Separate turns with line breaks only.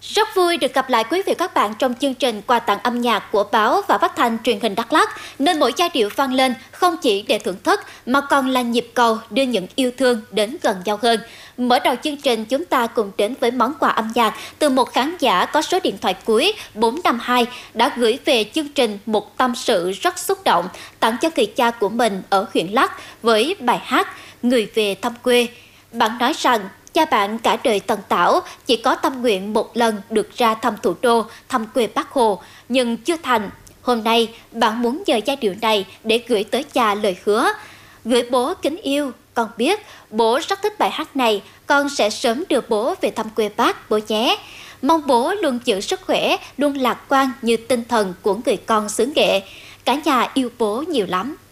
Rất vui được gặp lại quý vị các bạn trong chương trình quà tặng âm nhạc của báo và phát thanh truyền hình Đắk Lắk, nên mỗi giai điệu vang lên không chỉ để thưởng thức mà còn là nhịp cầu đưa những yêu thương đến gần nhau hơn. Mở đầu chương trình, chúng ta cùng đến với món quà âm nhạc từ một khán giả có số điện thoại cuối 452 đã gửi về chương trình một tâm sự rất xúc động tặng cho người cha của mình ở huyện Lắk với bài hát Người về thăm quê. Bạn nói rằng cha bạn cả đời tần tảo, chỉ có tâm nguyện một lần được ra thăm thủ đô, thăm quê Bác Hồ, nhưng chưa thành. Hôm nay, bạn muốn nhờ giai điệu này để gửi tới cha lời hứa. Gửi bố kính yêu, con biết bố rất thích bài hát này, con sẽ sớm đưa bố về thăm quê Bác bố nhé. Mong bố luôn giữ sức khỏe, luôn lạc quan như tinh thần của người con xứ Nghệ. Cả nhà yêu bố nhiều lắm.